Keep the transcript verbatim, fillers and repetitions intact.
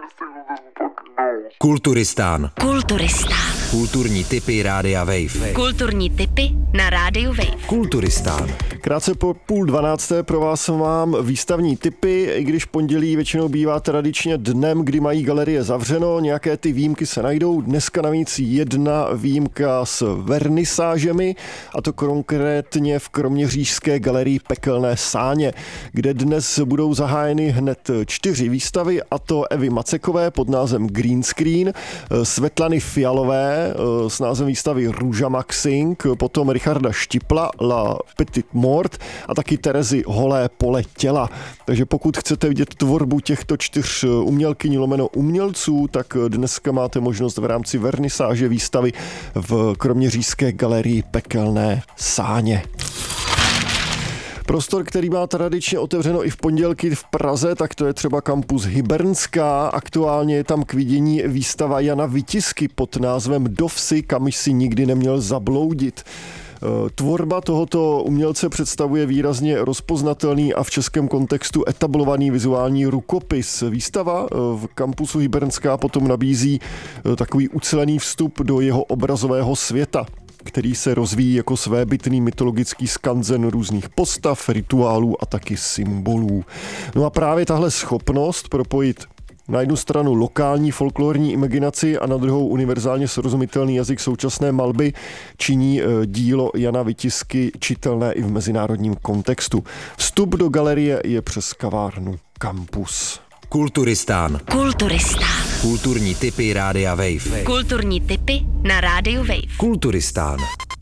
Kulturistán. Kulturistán. Kulturní tipy Rádia Wave. Kulturní tipy na Rádiu Wave. Kulturistán. Krátce po půl dvanácté pro vás mám výstavní tipy, i když pondělí většinou bývá tradičně dnem, kdy mají galerie zavřeno, nějaké ty výjimky se najdou. Dneska navíc jedna výjimka s vernisážemi, a to konkrétně v kroměřížské galerii Pekelné sáně, kde dnes budou zahájeny hned čtyři výstavy, a to Evy Macekové pod názvem Green Screen, Svetlany Fialové s názvem výstavy Růža Maxing, potom Richarda Štipla La Petite Mort a taky Terezy Holé pole těla. Takže pokud chcete vidět tvorbu těchto čtyř umělkyň lomeno umělců, tak dneska máte možnost v rámci vernisáže výstavy v kroměřížské galerii Pekelné sáně. Prostor, který má tradičně otevřeno i v pondělky v Praze, tak to je třeba kampus Hybernská. Aktuálně je tam k vidění výstava Jana Vitisky pod názvem Do vsi, kam si nikdy neměl zabloudit. Tvorba tohoto umělce představuje výrazně rozpoznatelný a v českém kontextu etablovaný vizuální rukopis. Výstava v kampusu Hybernská potom nabízí takový ucelený vstup do jeho obrazového světa, který se rozvíjí jako svébytný mytologický skanzen různých postav, rituálů a taky symbolů. No a právě tahle schopnost propojit na jednu stranu lokální folklorní imaginaci a na druhou univerzálně srozumitelný jazyk současné malby činí dílo Jana Vitisky čitelné i v mezinárodním kontextu. Vstup do galerie je přes kavárnu Campus. Kulturistán. Kulturistán. Kulturní tipy Rádia Wave. Kulturní tipy na Rádiu Wave. Kulturistán.